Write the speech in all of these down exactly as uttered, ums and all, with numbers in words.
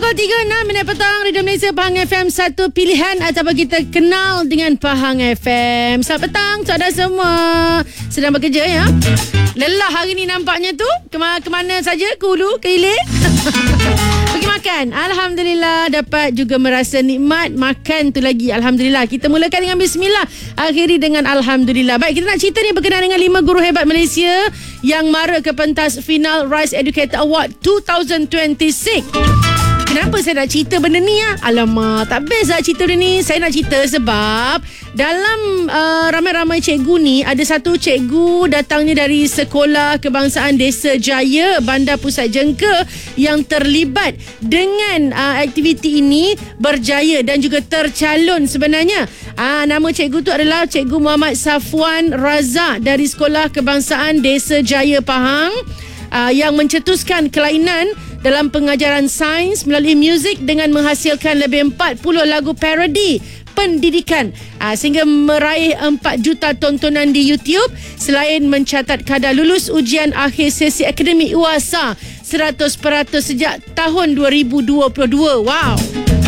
Pukul tiga enam minit petang, Radio Malaysia Pahang F M, satu pilihan ataupun kita kenal dengan Pahang F M. Selamat petang saudara semua. Sedang bekerja ya? Lelah hari ni nampaknya tu. Kemana, kemana saja? Ke Hulu? Ke Hilir? Pergi makan. Alhamdulillah dapat juga merasa nikmat makan tu lagi. Alhamdulillah. Kita mulakan dengan bismillah, akhiri dengan alhamdulillah. Baik, kita nak cerita ni berkenaan dengan lima guru hebat Malaysia yang mara ke pentas final Rise Educator Award dua ribu dua puluh enam. Kenapa saya nak cerita benda ni ya? Alamak, tak best lah cerita benda ni. Saya nak cerita sebab dalam uh, ramai-ramai cikgu ni, ada satu cikgu datangnya dari Sekolah Kebangsaan Desa Jaya, Bandar Pusat Jengka, yang terlibat dengan uh, aktiviti ini, berjaya dan juga tercalon sebenarnya. Uh, nama cikgu tu adalah Cikgu Muhammad Safwan Razak dari Sekolah Kebangsaan Desa Jaya Pahang, uh, yang mencetuskan kelainan dalam pengajaran sains melalui muzik dengan menghasilkan lebih empat puluh lagu parodi pendidikan aa, sehingga meraih empat juta tontonan di YouTube, selain mencatat kadar lulus ujian akhir sesi akademik U A S A seratus peratus sejak tahun dua ribu dua puluh dua. Wow.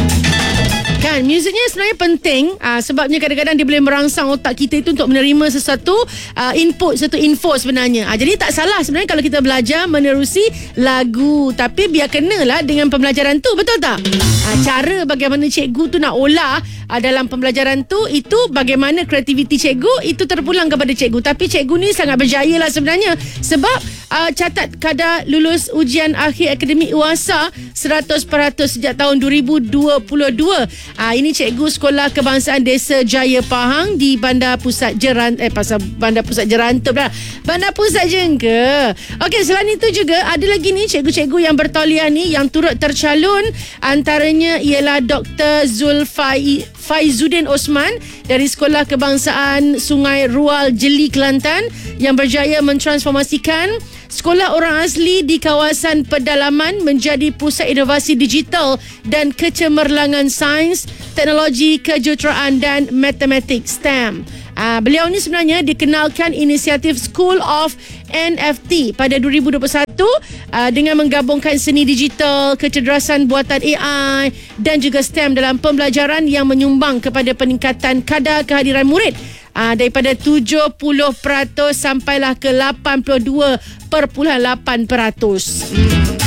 Kan, muziknya sebenarnya penting aa, sebabnya kadang-kadang dia boleh merangsang otak kita itu untuk menerima sesuatu aa, input, sesuatu info sebenarnya. Aa, jadi tak salah sebenarnya kalau kita belajar menerusi lagu, tapi biar kenalah dengan pembelajaran tu, betul tak? Aa, cara bagaimana cikgu tu nak olah aa, dalam pembelajaran tu, itu bagaimana kreativiti cikgu, itu terpulang kepada cikgu. Tapi cikgu ni sangat berjaya lah sebenarnya, sebab aa, catat kadar lulus ujian akhir akademik U A S A seratus peratus sejak tahun dua ribu dua puluh dua. Ah, ini cikgu Sekolah Kebangsaan Desa Jaya Pahang di Bandar Pusat Jeran eh pasal Bandar Pusat Jerantup dah. Bandar Pusat Jengka. Okey, selain itu juga ada lagi ni cikgu-cikgu yang bertauliah ni yang turut tercalon, antaranya ialah Doktor Zulfai Faizuddin Osman dari Sekolah Kebangsaan Sungai Rual Jeli Kelantan, yang berjaya mentransformasikan sekolah orang asli di kawasan pedalaman menjadi pusat inovasi digital dan kecemerlangan sains, teknologi, kejuruteraan dan matematik STEM. Uh, beliau ni sebenarnya dikenalkan inisiatif School of N F T pada dua ribu dua puluh satu uh, dengan menggabungkan seni digital, kecerdasan buatan A I dan juga STEM dalam pembelajaran, yang menyumbang kepada peningkatan kadar kehadiran murid uh, daripada tujuh puluh peratus sampailah ke lapan puluh dua perpuluhan lapan peratus. Hmm.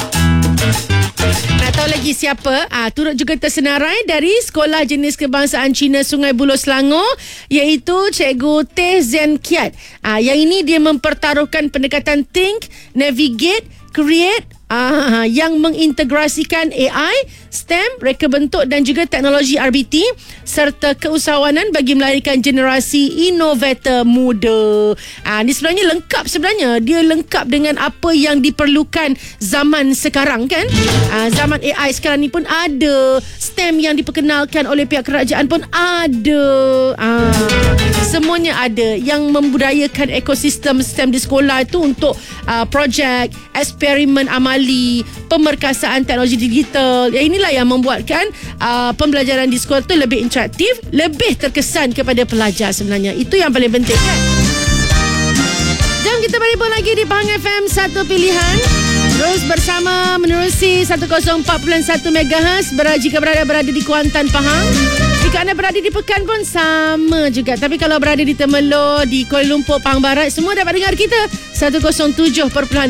Nak tahu lagi siapa? Ah, turut juga tersenarai dari Sekolah Jenis Kebangsaan Cina Sungai Buloh Selangor, iaitu Cikgu Teh Zen Kiat. Ah, yang ini dia mempertaruhkan pendekatan think, navigate, create, ah, yang mengintegrasikan A I, STEM, reka bentuk dan juga teknologi R B T serta keusahawanan bagi melahirkan generasi inovator muda. Ah, ini sebenarnya lengkap sebenarnya. Dia lengkap dengan apa yang diperlukan zaman sekarang kan. Ah, zaman A I sekarang ni pun ada. STEM yang diperkenalkan oleh pihak kerajaan pun ada. Ah, semuanya ada. Yang membudayakan ekosistem STEM di sekolah itu untuk ah, projek, eksperimen amali, pemerkasaan teknologi digital. Ya, inilah yang membuatkan uh, pembelajaran di sekolah tu lebih interaktif, lebih terkesan kepada pelajar sebenarnya. Itu yang paling penting kan. Jom kita berjumpa lagi di Pahang F M, satu pilihan. Terus bersama menerusi seratus empat puluh satu megahertz jika berada berada di Kuantan Pahang. Jika anda berada di Pekan pun sama juga. Tapi kalau berada di Temerloh, di Kuala Lumpur, Pahang Barat, semua dapat dengar kita seratus tujuh perpuluhan